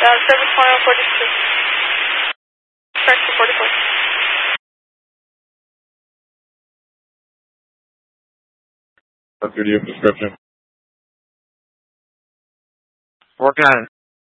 Service 142. Correct to 44. Let's do your prescription. Working on it.